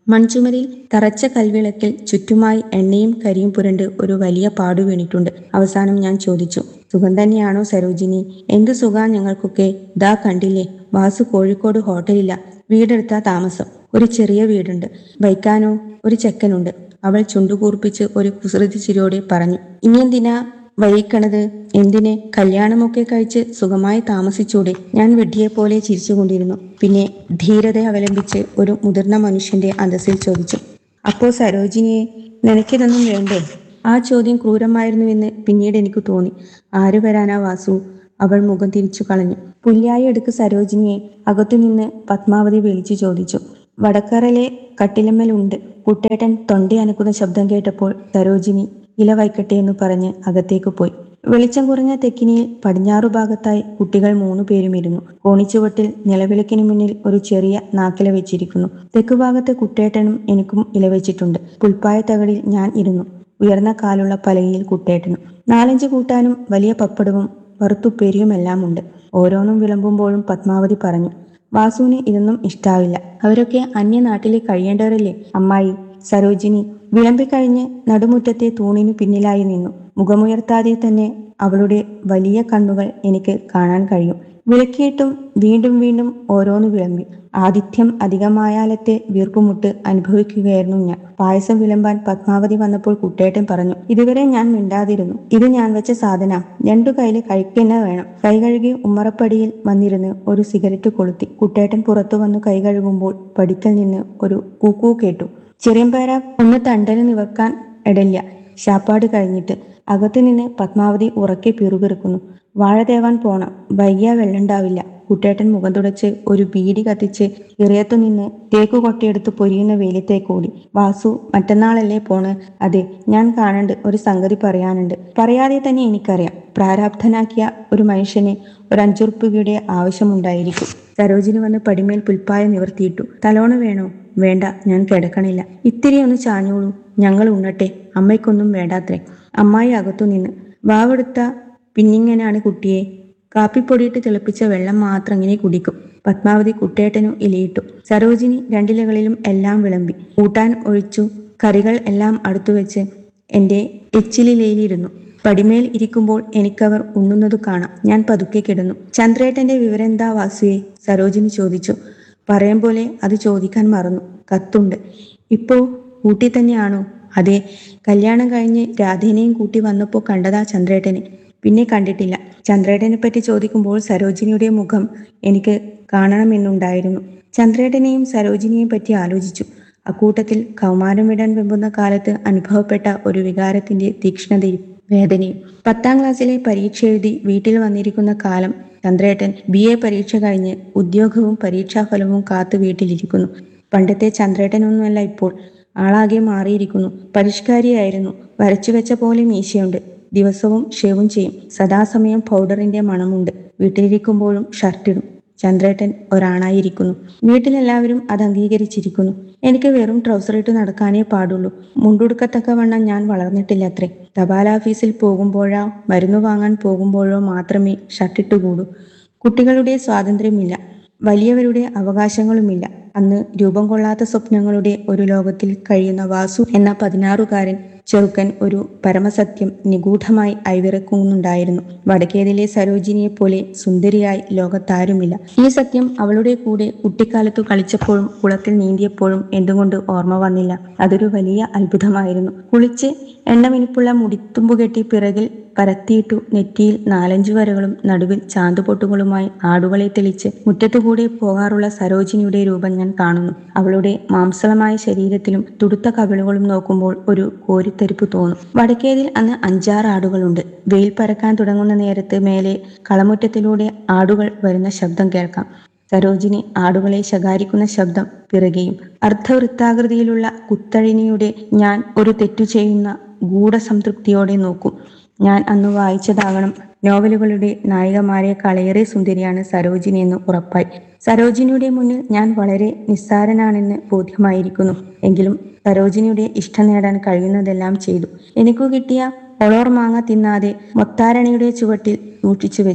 മൺചുമരിൽ തറച്ച കൽവിളക്കിൽ ചുറ്റുമായി എണ്ണയും കരിയും പുരണ്ട് ഒരു വലിയ പാടു വീണിട്ടുണ്ട്. അവസാനം ഞാൻ ചോദിച്ചു, സുഖം തന്നെയാണോ സരോജിനി? എന്തു സുഖാ ഞങ്ങൾക്കൊക്കെ. ദാ കണ്ടില്ലേ, വാസു കോഴിക്കോട് ഹോട്ടലില്ല, വീടെടുത്താ താമസം. ഒരു ചെറിയ വീടുണ്ട്. വയ്ക്കാനോ ഒരു ചെക്കനുണ്ട്. അവൾ ചുണ്ടുകൂർപ്പിച്ച് ഒരു കുസൃതി ചിരിയോടെ പറഞ്ഞു. ഇനിയെന്തിനാ വൈകിക്കണത്? എന്തിന്? കല്യാണമൊക്കെ കഴിച്ച് സുഖമായി താമസിച്ചൂടെ? ഞാൻ വെഡ്ഡിയെപ്പോലെ ചിരിച്ചുകൊണ്ടിരുന്നു. പിന്നെ ധീരത അവലംബിച്ച് ഒരു മുതിർന്ന മനുഷ്യന്റെ അന്തസ്സിൽ ചോദിച്ചു, അപ്പോ സരോജിനിയെ നിനക്കിതൊന്നും വേണ്ടേ? ആ ചോദ്യം ക്രൂരമായിരുന്നുവെന്ന് പിന്നീട് എനിക്ക് തോന്നി. ആര് വരാനാ വാസു? അവൾ മുഖം തിരിച്ചു കളഞ്ഞു. പുല്യായി എടുക്ക് സരോജിനിയെ, അകത്തുനിന്ന് പത്മാവതി വിളിച്ചു ചോദിച്ചു. വടക്കറയിലെ കട്ടിലമ്മലുണ്ട്. കുട്ടേട്ടൻ തൊണ്ടയനക്കുന്ന ശബ്ദം കേട്ടപ്പോൾ സരോജിനി ഇല വയ്ക്കട്ടെ എന്ന് പറഞ്ഞ് അകത്തേക്ക് പോയി. വെളിച്ചം കുറഞ്ഞ തെക്കിനിയിൽ പടിഞ്ഞാറു ഭാഗത്തായി കുട്ടികൾ 3 പേരും ഇരുന്നു. കോണിച്ചുവട്ടിൽ നിലവിളക്കിനു മുന്നിൽ ഒരു ചെറിയ നാക്കില വെച്ചിരിക്കുന്നു. തെക്കുഭാഗത്ത് കുട്ടേട്ടനും എനിക്കും ഇല വെച്ചിട്ടുണ്ട്. പുൽപ്പായ തകടിൽ ഞാൻ ഇരുന്നു. ഉയർന്ന കാലുള്ള പലകയിൽ കുട്ടേട്ടനും. 4-5 കൂട്ടാനും വലിയ പപ്പടവും വറുത്തുപ്പേരിയുമെല്ലാം ഉണ്ട്. ഓരോന്നും വിളമ്പുമ്പോഴും പത്മാവതി പറഞ്ഞു, വാസുവിന് ഇതൊന്നും ഇഷ്ടാവില്ല. അവരൊക്കെ അന്യനാട്ടിൽ കഴിയേണ്ടവരല്ലേ അമ്മായി. സരോജിനി വിളമ്പിക്കഴിഞ്ഞ് നടുമുറ്റത്തെ തൂണിനു പിന്നിലായി നിന്നു. മുഖമുയർത്താതെ തന്നെ അവളുടെ വലിയ കണ്ണുകൾ എനിക്ക് കാണാൻ കഴിയും. വിളക്കിയിട്ടും വീണ്ടും വീണ്ടും ഓരോന്ന് വിളമ്പി. ആതിഥ്യം അധികമായാലത്തെ വീർപ്പുമുട്ട് അനുഭവിക്കുകയായിരുന്നു ഞാൻ. പായസം വിളമ്പാൻ പത്മാവതി വന്നപ്പോൾ കുട്ടേട്ടൻ പറഞ്ഞു, ഇതുവരെ ഞാൻ മിണ്ടാതിരുന്നു. ഇത് ഞാൻ വെച്ച സാധന, 2 കൈയില് കഴിക്കന്നെ വേണം. കൈ കഴുകി ഉമ്മറപ്പടിയിൽ വന്നിരുന്ന് ഒരു സിഗരറ്റ് കൊളുത്തി. കുട്ടേട്ടൻ പുറത്തു വന്നു കൈ കഴുകുമ്പോൾ പടിക്കൽ നിന്ന് ഒരു കൂക്കൂ കേട്ടു. ചെറിയമ്പേര ഒന്ന് തണ്ടല് നിവർക്കാൻ ഇടല്ല. ശാപ്പാട് കഴിഞ്ഞിട്ട് അകത്തു നിന്ന് പത്മാവതി ഉറക്കെ പിറുപിറുക്കുന്നു. വാഴ തേവാൻ പോണം, വൈകിയ വെള്ളണ്ടാവില്ല. കുട്ടേട്ടൻ മുഖം തുടച്ച് ഒരു ബീഡി കത്തിച്ച് ഇറയത്തു നിന്ന് തേക്കു കൊട്ടയെടുത്ത് പൊരിയുന്ന വെയിലത്തേക്കോടി. വാസു, മറ്റന്നാളല്ലേ പോണ്? അതെ, ഞാൻ കാണണ്ട്, ഒരു സംഗതി പറയാനുണ്ട്. പറയാതെ തന്നെ എനിക്കറിയാം, പ്രാരാബ്ധനാക്കിയ ഒരു മനുഷ്യന് ഒരു 5 ഉറുപ്പികയുടെ ആവശ്യമുണ്ടായിരിക്കും. സരോജിനി വന്ന് പടിമേൽ പുൽപ്പായ നിവർത്തിയിട്ടു. തലോണ വേണോ? വേണ്ട, ഞാൻ കിടക്കണില്ല. ഇത്തിരി ഒന്ന് ചാഞ്ഞോളൂ, ഞങ്ങൾ ഉണ്ണട്ടെ. അമ്മയ്ക്കൊന്നും വേണ്ടാത്രേ. അമ്മായി അകത്തു നിന്ന്, വാവെടുത്ത പിന്നിങ്ങനാണ് കുട്ടിയെ. കാപ്പിപ്പൊടിയിട്ട് തിളപ്പിച്ച വെള്ളം മാത്രം ഇങ്ങനെ കുടിക്കും. പത്മാവതി കുട്ടേട്ടനും ഇലയിട്ടു. സരോജിനി 2 ഇലകളിലും എല്ലാം വിളമ്പി. കൂട്ടാൻ ഒഴിച്ചു. കറികൾ എല്ലാം അടുത്തുവെച്ച് എന്റെ എച്ചിലിലയിലിരുന്നു. പടിമേൽ ഇരിക്കുമ്പോൾ എനിക്കവർ ഉണ്ണുന്നതു കാണാം. ഞാൻ പതുക്കെ കിടന്നു. ചന്ദ്രേട്ടന്റെ വിവരെന്താ വാസുവേ? സരോജിനി ചോദിച്ചു. പറയും പോലെ അത് ചോദിക്കാൻ മറന്നു. കത്തുണ്ട്. ഇപ്പോ ഊട്ടി തന്നെയാണോ? അതെ, കല്യാണം കഴിഞ്ഞ് രാധേനെയും കൂട്ടി വന്നപ്പോൾ കണ്ടതാ ചന്ദ്രേട്ടനെ. പിന്നെ കണ്ടിട്ടില്ല. ചന്ദ്രേട്ടനെ പറ്റി ചോദിക്കുമ്പോൾ സരോജിനിയുടെ മുഖം എനിക്ക് കാണണമെന്നുണ്ടായിരുന്നു. ചന്ദ്രേട്ടനെയും സരോജിനിയെയും പറ്റി ആലോചിച്ചു. അക്കൂട്ടത്തിൽ കൗമാരം വിടാൻ വെമ്പുന്ന കാലത്ത് അനുഭവപ്പെട്ട ഒരു വികാരത്തിന്റെ തീക്ഷ്ണതയും വേദനയും. 10ാം ക്ലാസ്സിലെ പരീക്ഷ എഴുതി വീട്ടിൽ വന്നിരിക്കുന്ന കാലം ചന്ദ്രേട്ടൻ BA പരീക്ഷ കഴിഞ്ഞ് ഉദ്യോഗവും പരീക്ഷാഫലവും കാത്തു വീട്ടിലിരിക്കുന്നു. പണ്ടത്തെ ചന്ദ്രേട്ടനൊന്നുമല്ല ഇപ്പോൾ. ആളാകെ മാറിയിരിക്കുന്നു. പരിഷ്കാരിയായിരുന്നു. വരച്ചുവെച്ച പോലെ മീശയുണ്ട്. ദിവസവും ഷേവും ചെയ്യും. സദാസമയം പൗഡറിന്റെ മണമുണ്ട്. വീട്ടിലിരിക്കുമ്പോഴും ഷർട്ടിടും. ചന്ദ്രേട്ടൻ ഒരാണായിരിക്കുന്നു. വീട്ടിലെല്ലാവരും അത് അംഗീകരിച്ചിരിക്കുന്നു. എനിക്ക് വെറും ട്രൗസറിട്ട് നടക്കാനേ പാടുള്ളൂ. മുണ്ടുടുക്കത്തക്കവണ്ണം ഞാൻ വളർന്നിട്ടില്ലത്രേ. തപാലാഫീസിൽ പോകുമ്പോഴോ മരുന്ന് വാങ്ങാൻ പോകുമ്പോഴോ മാത്രമേ ഷർട്ടിട്ടുകൂടൂ. കുട്ടികളുടെ സ്വാതന്ത്ര്യമില്ല. വലിയവരുടെ അവകാശങ്ങളുമില്ല. അന്ന് രൂപം കൊള്ളാത്ത സ്വപ്നങ്ങളുടെ ഒരു ലോകത്തിൽ കഴിയുന്ന വാസു എന്ന 16-കാരൻ ചെറുക്കൻ ഒരു പരമസത്യം നിഗൂഢമായി അയവിറക്കുന്നുണ്ടായിരുന്നു. വടക്കേതിലെ സരോജിനിയെപ്പോലെ സുന്ദരിയായി ലോകത്താരുമില്ല. ഈ സത്യം അവളുടെ കൂടെ കുട്ടിക്കാലത്തു കളിച്ചപ്പോഴും കുളത്തിൽ നീന്തിയപ്പോഴും എന്തുകൊണ്ട് ഓർമ്മ വന്നില്ല? അതൊരു വലിയ അത്ഭുതമായിരുന്നു. കുളിച്ച് എണ്ണമിനുപ്പുള്ള മുടിത്തുമ്പുകെട്ടി പിറകിൽ പരത്തിയിട്ടു നെറ്റിയിൽ 4-5 വരകളും നടുവിൽ ചാന്തുപൊട്ടുകളുമായി ആടുകളെ തെളിച്ച് മുറ്റത്തുകൂടെ പോകാറുള്ള സരോജിനിയുടെ രൂപം ഞാൻ കാണുന്നു. അവളുടെ മാംസളമായ ശരീരത്തിലും തുടുത്ത കവിളുകളും നോക്കുമ്പോൾ ഒരു കോരിത്തരിപ്പ് തോന്നും. വടക്കേതിൽ അന്ന് 5-6 ആടുകളുണ്ട്. വെയിൽ പരക്കാൻ തുടങ്ങുന്ന നേരത്ത് മേലെ കളമുറ്റത്തിലൂടെ ആടുകൾ വരുന്ന ശബ്ദം കേൾക്കാം. സരോജിനി ആടുകളെ ശകാരിക്കുന്ന ശബ്ദം പിറകെയും. അർദ്ധവൃത്താകൃതിയിലുള്ള കുത്തഴിനിയുടെ ഞാൻ ഒരു തെറ്റു ചെയ്യുന്ന ഗൂഢസംതൃപ്തിയോടെ നോക്കും. ഞാൻ അന്ന് വായിച്ചതാകണം നോവലുകളുടെ നായികമാരെക്കാളേറെ സുന്ദരിയാണ് സരോജിനി എന്ന് ഉറപ്പായി. സരോജിനിയുടെ മുന്നിൽ ഞാൻ വളരെ നിസ്സാരനാണെന്ന് ബോധ്യമായിരിക്കുന്നു. എങ്കിലും സരോജിനിയുടെ ഇഷ്ടം നേടാൻ കഴിയുന്നതെല്ലാം ചെയ്തു. എനിക്കു കിട്ടിയ ഒളോർ മാങ്ങ തിന്നാതെ മൊത്താരണിയുടെ ചുവട്ടിൽ സൂക്ഷിച്ചു വെച്ചു.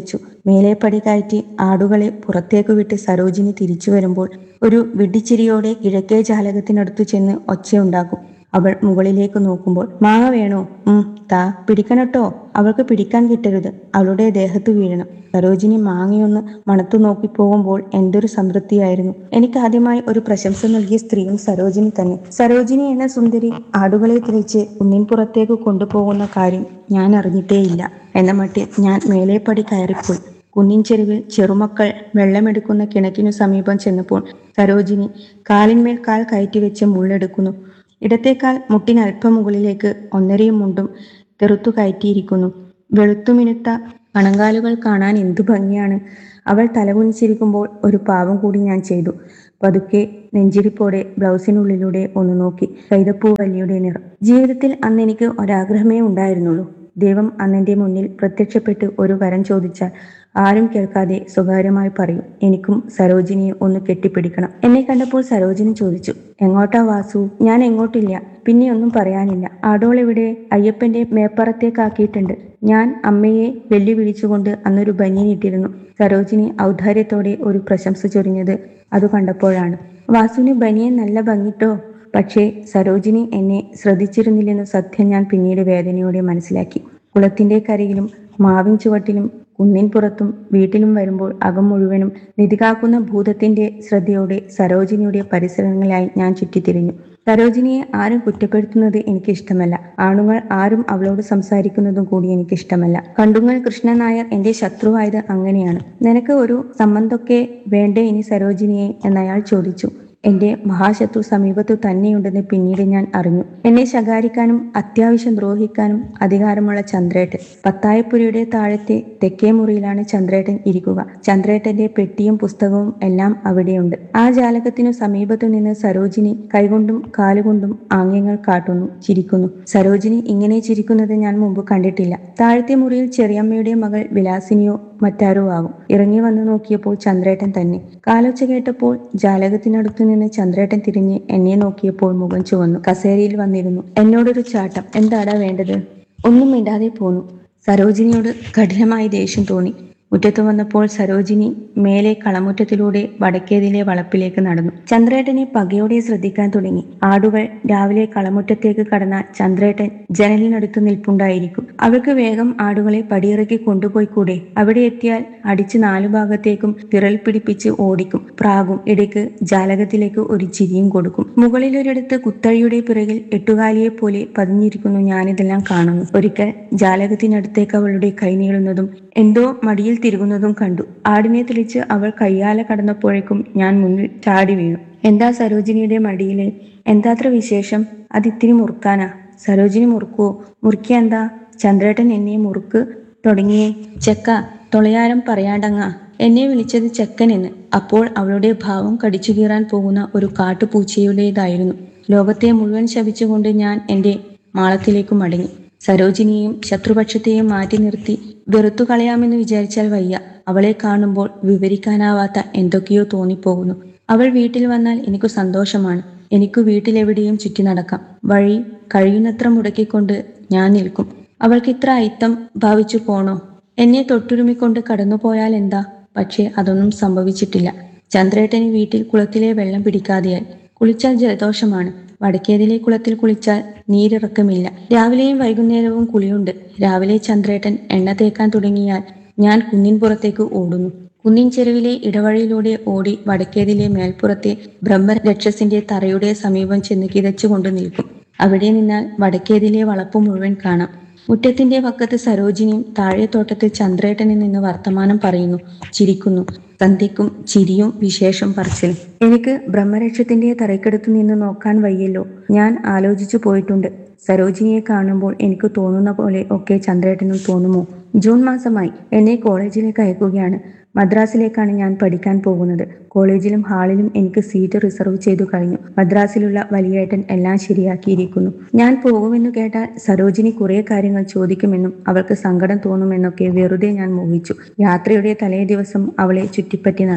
മേലേപ്പടി കയറ്റി ആടുകളെ പുറത്തേക്ക് വിട്ട് സരോജിനി തിരിച്ചു വരുമ്പോൾ ഒരു വിഡ്ഢിച്ചിരിയോടെ കിഴക്കേ ജാലകത്തിനടുത്തു ചെന്ന് ഒച്ചയുണ്ടാക്കും. അവൾ മുകളിലേക്ക് നോക്കുമ്പോൾ മാങ്ങ വേണോ? താ, പിടിക്കണട്ടോ. അവൾക്ക് പിടിക്കാൻ കിട്ടരുത്, അവളുടെ ദേഹത്ത് വീഴണം. സരോജിനി മാങ്ങയൊന്ന് മണത്തു നോക്കി പോകുമ്പോൾ എന്തൊരു സംതൃപ്തിയായിരുന്നു. എനിക്ക് ആദ്യമായി ഒരു പ്രശംസ നൽകിയ സ്ത്രീയും സരോജിനി തന്നെ. സരോജിനി എന്ന സുന്ദരി ആടുകളെ തിരിച്ച് കുന്നിൻപുറത്തേക്ക് കൊണ്ടുപോകുന്ന കാര്യം ഞാൻ അറിഞ്ഞിട്ടേയില്ല എന്ന മട്ടിൽ ഞാൻ മേലേപ്പടി കയറിപ്പോയി. കുന്നിൻ ചെരുവിൽ ചെറുമക്കൾ വെള്ളമെടുക്കുന്ന കിണറ്റിനു സമീപം ചെന്നപ്പോൾ സരോജിനി കാലിന്മേൽ കാൽ കയറ്റിവെച്ച് മുള്ളെടുക്കുന്നു. ഇടത്തേക്കാൽ മുട്ടിനൽപ്പം മുകളിലേക്ക് ഒന്നരയും മുണ്ടും തെറുത്തു കയറ്റിയിരിക്കുന്നു. വെളുത്തുമിനുത്ത കണങ്കാലുകൾ കാണാൻ എന്തു ഭംഗിയാണ്. അവൾ തലകുനിച്ചിരിക്കുമ്പോൾ ഒരു പാവം കൂടി ഞാൻ ചെയ്തു. പതുക്കെ നെഞ്ചിരിപ്പോടെ ബ്ലൗസിനുള്ളിലൂടെ ഒന്ന് നോക്കി. കൈതപ്പൂവല്ലിയുടെ നിറം. ജീവിതത്തിൽ അന്ന് എനിക്ക് ഒരാഗ്രഹമേ ഉണ്ടായിരുന്നുള്ളൂ. ദൈവം അന്നെൻ്റെ മുന്നിൽ പ്രത്യക്ഷപ്പെട്ട് ഒരു വരം ചോദിച്ചാൽ ആരും കേൾക്കാതെ സ്വകാര്യമായി പറയും, എനിക്കും സരോജിനിയെ ഒന്ന് കെട്ടിപ്പിടിക്കണം. എന്നെ കണ്ടപ്പോൾ സരോജിനി ചോദിച്ചു, എങ്ങോട്ടാ വാസു? ഞാൻ എങ്ങോട്ടില്ല. പിന്നെ ഒന്നും പറയാനില്ല. ആടോളെവിടെ? അയ്യപ്പന്റെ മേപ്പറത്തേക്കാക്കിയിട്ടുണ്ട്. ഞാൻ അമ്മയെ വെല്ലുവിളിച്ചുകൊണ്ട് അന്നൊരു ബനിയനിട്ടിരുന്നു. സരോജിനി ഔദാര്യത്തോടെ ഒരു പ്രശംസ ചൊരിഞ്ഞത് അത് കണ്ടപ്പോഴാണ്. വാസുവിന് ബനിയൻ നല്ല ഭംഗിട്ടോ. പക്ഷേ സരോജിനി എന്നെ ശ്രദ്ധിച്ചിരുന്നില്ലെന്ന് സത്യം ഞാൻ പിന്നീട് വേദനയോടെ മനസ്സിലാക്കി. കുളത്തിന്റെ കരയിലും മാവിൻ ചുവട്ടിലും കുന്നിൻ പുറത്തും വീട്ടിലും വരുമ്പോൾ അകം മുഴുവനും നിധികാക്കുന്ന ഭൂതത്തിന്റെ ശ്രദ്ധയോടെ സരോജിനിയുടെ പരിസരങ്ങളിലായി ഞാൻ ചുറ്റിത്തിരിഞ്ഞു. സരോജിനിയെ ആരും കുറ്റപ്പെടുത്തുന്നത് എനിക്കിഷ്ടമല്ല. ആണുങ്ങൾ ആരും അവളോട് സംസാരിക്കുന്നതും കൂടി എനിക്കിഷ്ടമല്ല. കണ്ടുങ്ങൽ കൃഷ്ണൻ നായർ എന്റെ ശത്രുവായത് അങ്ങനെയാണ്. നിനക്ക് ഒരു സംബന്ധമൊക്കെ വേണ്ടേ ഇനി സരോജിനിയെ എന്നയാൾ ചോദിച്ചു. എന്റെ മഹാശത്രു സമീപത്തു തന്നെയുണ്ടെന്ന് പിന്നീട് ഞാൻ അറിഞ്ഞു. എന്നെ ശകാരിക്കാനും അത്യാവശ്യം ദ്രോഹിക്കാനും അധികാരമുള്ള ചന്ദ്രേട്ടൻ. പത്തായപ്പുരയുടെ താഴത്തെ തെക്കേ മുറിയിലാണ് ചന്ദ്രേട്ടൻ ഇരിക്കുക. ചന്ദ്രേട്ടന്റെ പെട്ടിയും പുസ്തകവും എല്ലാം അവിടെയുണ്ട്. ആ ജാലകത്തിനു സമീപത്തു നിന്ന് സരോജിനി കൈകൊണ്ടും കാലുകൊണ്ടും ആംഗ്യങ്ങൾ കാട്ടുന്നു, ചിരിക്കുന്നു. സരോജിനി ഇങ്ങനെ ചിരിക്കുന്നത് ഞാൻ മുമ്പ് കണ്ടിട്ടില്ല. താഴത്തെ മുറിയിൽ ചെറിയമ്മയുടെ മകൾ വിലാസിനിയോ മറ്റാരോ ആകും. ഇറങ്ങി വന്നു നോക്കിയപ്പോൾ ചന്ദ്രേട്ടൻ തന്നെ. കാലൊച്ച കേട്ടപ്പോൾ ജാലകത്തിനടുത്തു നിന്ന് ചന്ദ്രേട്ടൻ തിരിഞ്ഞ് എന്നെ നോക്കിയപ്പോൾ മുഖം ചുവന്നു. കസേരയിൽ വന്നിരുന്നു. എന്നോടൊരു ചാട്ടം. എന്താടാ വേണ്ടത്? ഒന്നും മിണ്ടാതെ പോന്നു. സരോജിനിയോട് കഠിനമായി ദേഷ്യം തോന്നി. മുറ്റത്ത് വന്നപ്പോൾ സരോജിനി മേലെ കളമുറ്റത്തിലൂടെ വടക്കേതിലെ വളപ്പിലേക്ക് നടന്നു. ചന്ദ്രേട്ടനെ പകയോടെ ശ്രദ്ധിക്കാൻ തുടങ്ങി. ആടുകൾ രാവിലെ കളമുറ്റത്തേക്ക് കടന്ന ചന്ദ്രേട്ടൻ ജനലിനടുത്ത് നിൽപ്പുണ്ടായിരിക്കും. അവൾക്ക് വേഗം ആടുകളെ പടിയിറക്കി കൊണ്ടുപോയി കൂടെ? അവിടെ എത്തിയാൽ അടിച്ച് നാലു ഭാഗത്തേക്കും വിറൽ പിടിപ്പിച്ച് ഓടിക്കും, പ്രാകും. ഇടയ്ക്ക് ജാലകത്തിലേക്ക് ഒരു ചിരിയും കൊടുക്കും. മുകളിലൊരിടത്ത് കുത്തഴിയുടെ പിറകിൽ എട്ടുകാലിയെ പോലെ പതിഞ്ഞിരിക്കുന്നു. ഞാനിതെല്ലാം കാണുന്നു. ഒരിക്കൽ ജാലകത്തിനടുത്തേക്ക് അവളുടെ കൈ നീളുന്നതും എന്തോ മടിയിൽ തിരുകുന്നതും കണ്ടു. ആടിനെ തെളിച്ച് അവൾ കയ്യാല കടന്നപ്പോഴേക്കും ഞാൻ മുന്നിൽ ചാടി വീണു. എന്താ സരോജിനിയുടെ മടിയില്? എന്താത്ര വിശേഷം? അതിത്തിരി മുറുക്കാനാ. സരോജിനി മുറുക്കുവോ? മുറുക്കിയ എന്താ? ചന്ദ്രേട്ടൻ എന്നെ മുറുക്ക് തുടങ്ങിയേ. ചെക്ക, തൊളയാരം പറയാണ്ടങ്ങ. എന്നെ വിളിച്ചത് ചെക്കനെന്ന്. അപ്പോൾ അവളുടെ ഭാവം കടിച്ചു കീറാൻ പോകുന്ന ഒരു കാട്ടുപൂച്ചയുടേതായിരുന്നു. ലോകത്തെ മുഴുവൻ ശപിച്ചുകൊണ്ട് ഞാൻ എൻ്റെ മാളത്തിലേക്ക് മടങ്ങി. സരോജിനിയെയും ശത്രുപക്ഷത്തെയും മാറ്റി നിർത്തി വെറുത്തു കളയാമെന്ന് വിചാരിച്ചാൽ വയ്യ. അവളെ കാണുമ്പോൾ വിവരിക്കാനാവാത്ത എന്തൊക്കെയോ തോന്നിപ്പോകുന്നു. അവൾ വീട്ടിൽ വന്നാൽ എനിക്ക് സന്തോഷമാണ്. എനിക്ക് വീട്ടിലെവിടെയും ചുറ്റി നടക്കാം. വഴി കഴിയുന്നത്ര മുടക്കിക്കൊണ്ട് ഞാൻ നിൽക്കും. അവൾക്ക് ഇത്ര അയിത്തം ഭാവിച്ചു പോണോ? എന്നെ തൊട്ടുരുമിക്കൊണ്ട് കടന്നുപോയാൽ എന്താ? പക്ഷേ അതൊന്നും സംഭവിച്ചിട്ടില്ല. ചന്ദ്രേട്ടന് വീട്ടിൽ കുളത്തിലെ വെള്ളം പിടിക്കാതെയായി. കുളിച്ചാൽ ജലദോഷമാണ്. വടക്കേതിലെ കുളത്തിൽ കുളിച്ചാൽ നീരിറക്കമില്ല. രാവിലെയും വൈകുന്നേരവും കുളിയുണ്ട്. രാവിലെ ചന്ദ്രേട്ടൻ എണ്ണ തേക്കാൻ തുടങ്ങിയാൽ ഞാൻ കുന്നിൻ പുറത്തേക്ക് ഓടുന്നു. കുന്നിൻ ചെരുവിലെ ഇടവഴിയിലൂടെ ഓടി വടക്കേതിലെ മേൽപ്പുറത്തെ ബ്രഹ്മരക്ഷസിന്റെ തറയുടെ സമീപം ചെന്ന് കിതച്ചുകൊണ്ട് നിൽക്കും. അവിടെ നിന്നാൽ വടക്കേതിലെ വളപ്പ് മുഴുവൻ കാണാം. മുറ്റത്തിന്റെ പക്കത്ത് സരോജിനിയും താഴെ തോട്ടത്തിൽ ചന്ദ്രേട്ടനിൽ നിന്ന് വർത്തമാനം പറയുന്നു, ചിരിക്കുന്നു. സന്ധ്യക്കും ചിരിയും വിശേഷം പറച്ചിലും. എനിക്ക് ബ്രഹ്മരക്ഷത്തിന്റെ തറയ്ക്കടുത്ത് നിന്ന് നോക്കാൻ വയ്യല്ലോ. ഞാൻ ആലോചിച്ചു പോയിട്ടുണ്ട്. സരോജിനിയെ കാണുമ്പോൾ എനിക്ക് തോന്നുന്ന പോലെ ഒക്കെ ചന്ദ്രേട്ടനും തോന്നുമോ? ജൂൺ മാസമായി. എന്നെ കോളേജിലേക്ക് അയക്കുകയാണ്. മദ്രാസിലേക്കാണ് ഞാൻ പഠിക്കാൻ പോകുന്നത്. കോളേജിലും ഹാളിലും എനിക്ക് സീറ്റ് റിസർവ് ചെയ്തു കഴിഞ്ഞു. മദ്രാസിലുള്ള വലിയേട്ടൻ എല്ലാം ശരിയാക്കിയിരിക്കുന്നു. ഞാൻ പോകുമെന്ന് കേട്ടാൽ സരോജിനി കുറെ കാര്യങ്ങൾ ചോദിക്കുമെന്നും അവൾക്ക് സങ്കടം തോന്നുമെന്നൊക്കെ വെറുതെ ഞാൻ മോഹിച്ചു. യാത്രയുടെ തലേ ദിവസം അവളെ ചുറ്റിപ്പറ്റി നടന്നു.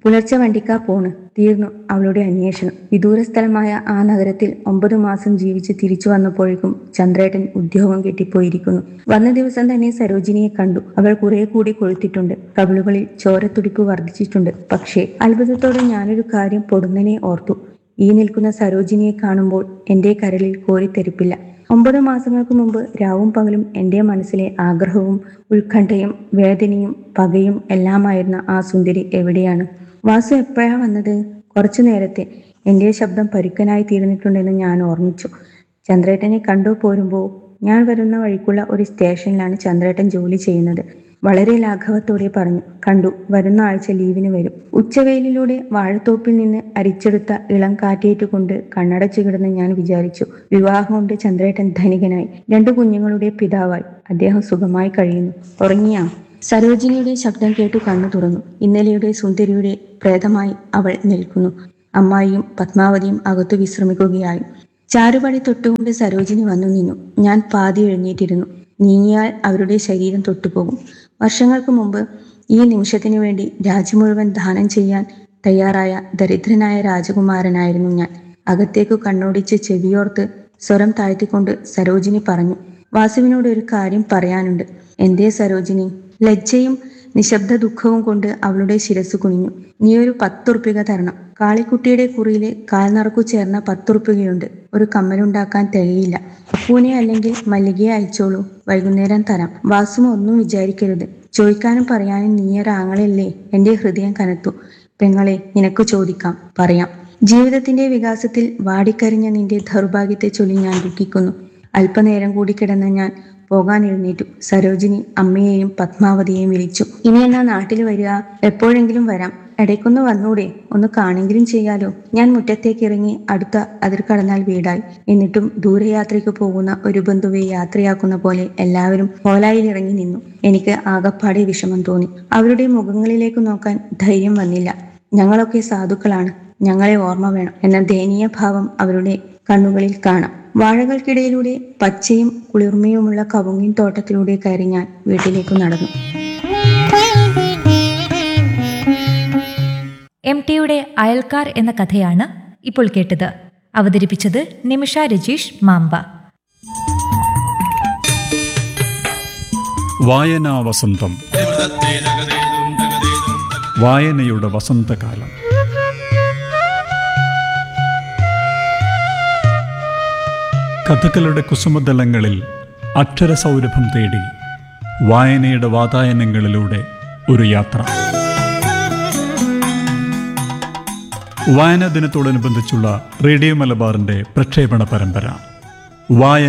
പുലർച്ചെ വണ്ടിക്കാ പോണ്. തീർന്നു അവളുടെ അന്വേഷണം. വിദൂര സ്ഥലമായ ആ നഗരത്തിൽ 9 മാസം ജീവിച്ച് തിരിച്ചു വന്നപ്പോഴേക്കും ചന്ദ്രേട്ടൻ ഉദ്യോഗം കെട്ടിപ്പോയിരിക്കുന്നു. വന്ന ദിവസം തന്നെ സരോജിനിയെ കണ്ടു. അവൾ കുറെ കൂടി കൊഴുത്തിട്ടുണ്ട്. കവിളുകളിൽ ചോരത്തുടിപ്പ് വർദ്ധിച്ചിട്ടുണ്ട്. പക്ഷേ അത്ഭുതത്തോടെ ഞാനൊരു കാര്യം പൊടുന്നനെ ഓർത്തു. ഈ നിൽക്കുന്ന സരോജിനിയെ കാണുമ്പോൾ എൻ്റെ കരളിൽ കോരിത്തെരിപ്പില്ല. 9 മാസങ്ങൾക്ക് മുമ്പ് രാവും പകലും എൻ്റെ മനസ്സിലെ ആഗ്രഹവും ഉത്കണ്ഠയും വേദനയും പകയും എല്ലാമായിരുന്ന ആ സുന്ദരി എവിടെയാണ്? വാസു എപ്പോഴാ വന്നത്? കുറച്ചു നേരത്തെ. എൻ്റെ ശബ്ദം പരുക്കനായി തീർന്നിട്ടുണ്ടെന്ന് ഞാൻ ഓർമ്മിച്ചു. ചന്ദ്രേട്ടനെ കണ്ടു പോരുമ്പോൾ ഞാൻ വരുന്ന വഴിക്കുള്ള ഒരു സ്റ്റേഷനിലാണ് ചന്ദ്രേട്ടൻ ജോലി ചെയ്യുന്നത്. വളരെ ലാഘവത്തോടെ പറഞ്ഞു. കണ്ടു. വരുന്ന ആഴ്ച ലീവിന് വരും. ഉച്ചവെയിലിലൂടെ വാഴത്തോപ്പിൽ നിന്ന് അരിച്ചെടുത്ത ഇളം കാറ്റേറ്റുകൊണ്ട് കണ്ണടച്ചു കിടന്ന് ഞാൻ വിചാരിച്ചു, വിവാഹം കൊണ്ട് ചന്ദ്രേട്ടൻ ധനികനായി, 2 കുഞ്ഞുങ്ങളുടെ പിതാവായി. അദ്ദേഹം സുഖമായി കഴിയുന്നു. ഉറങ്ങിയാ? സരോജിനിയുടെ ശബ്ദം കേട്ടു കണ്ണു തുറന്നു. ഇന്നലെയുടെ സുന്ദരിയുടെ പ്രേതമായി അവൾ നിൽക്കുന്നു. അമ്മായിയും പത്മാവതിയും അകത്തു വിശ്രമിക്കുകയായി. ചാരുപടി തൊട്ടുകൊണ്ട് സരോജിനി വന്നു നിന്നു. ഞാൻ പാതി എഴുന്നേറ്റിരുന്നു. നീങ്ങിയാൽ അവരുടെ ശരീരം തൊട്ടുപോകും. വർഷങ്ങൾക്ക് മുമ്പ് ഈ നിമിഷത്തിനു വേണ്ടി രാജ്യം മുഴുവൻ ദാനം ചെയ്യാൻ തയ്യാറായ ദരിദ്രനായ രാജകുമാരനായിരുന്നു ഞാൻ. അകത്തേക്കു കണ്ണോടിച്ച് ചെവിയോർത്ത് സ്വരം താഴ്ത്തിക്കൊണ്ട് സരോജിനി പറഞ്ഞു, വാസുവിനോട് ഒരു കാര്യം പറയാനുണ്ട്. എന്തേ സരോജിനി? ലജ്ജയും നിശബ്ദ ദുഃഖവും കൊണ്ട് അവളുടെ ശിരസ് കുനിഞ്ഞു. നീ ഒരു 10 ഉറുപ്പിക തരണം. കാളിക്കുട്ടിയുടെ കുറിയില് കാൽനറക്കു ചേർന്ന 10 ഉറുപ്പികയുണ്ട്. ഒരു കമ്മലുണ്ടാക്കാൻ തികയില്ല. അപ്പൂനെ അല്ലെങ്കിൽ മല്ലികയെ അയച്ചോളൂ. വൈകുന്നേരം തരാം. വാസുമ ഒന്നും വിചാരിക്കരുത്. ചോദിക്കാനും പറയാനും നീയൊരാങ്ങളല്ലേ? എൻ്റെ ഹൃദയം കനത്തു. പെങ്ങളെ, നിനക്ക് ചോദിക്കാം, പറയാം. ജീവിതത്തിന്റെ വികാസത്തിൽ വാടിക്കരിഞ്ഞ നിന്റെ ദൗർഭാഗ്യത്തെ ചൊല്ലി ഞാൻ ദുഃഖിക്കുന്നു. അല്പനേരം കൂടി കിടന്ന ഞാൻ പോകാൻ എഴുന്നേറ്റു. സരോജിനി അമ്മയെയും പത്മാവതിയെയും വിളിച്ചു. ഇനി എന്നാ നാട്ടിൽ വരിക? എപ്പോഴെങ്കിലും വരാം. ഇടയ്ക്കൊന്ന് വന്നൂടെ? ഒന്ന് കാണെങ്കിലും ചെയ്യാലോ. ഞാൻ മുറ്റത്തേക്ക് ഇറങ്ങി. അടുത്ത അതിർ കടന്നാൽ വീടായി. എന്നിട്ടും ദൂരയാത്രയ്ക്ക് പോകുന്ന ഒരു ബന്ധുവെ യാത്രയാക്കുന്ന പോലെ എല്ലാവരും ഹോലായിൽ ഇറങ്ങി നിന്നു. എനിക്ക് ആകപ്പാടെ വിഷമം തോന്നി. അവരുടെ മുഖങ്ങളിലേക്ക് നോക്കാൻ ധൈര്യം വന്നില്ല. ഞങ്ങളൊക്കെ സാധുക്കളാണ്, ഞങ്ങളെ ഓർമ്മ വേണം എന്ന ദയനീയ ഭാവം അവരുടെ കണ്ണുകളിൽ കാണാം. വാഴകൾക്കിടയിലൂടെ പച്ചയും കുളിർമയുമുള്ള കവുങ്ങിൻ തോട്ടത്തിലൂടെ കയറി ഞാൻ വീട്ടിലേക്ക് നടന്നു. MTയുടെ അയൽക്കാർ എന്ന കഥയാണ് ഇപ്പോൾ കേട്ടത്. അവതരിപ്പിച്ചത് നിമിഷ രജീഷ് മാമ്പ. വായനാ വസന്തം. വായനയുടെ വസന്തകാലം. കഥകളുടെ കുസുമതലങ്ങളിൽ അക്ഷരസൗരഭം തേടി വായനയുടെ വാതായനങ്ങളിലൂടെ ഒരു യാത്ര. വായനാ ദിനത്തോടനുബന്ധിച്ചുള്ള റേഡിയോ മലബാറിന്റെ പ്രക്ഷേപണ പരമ്പര വായന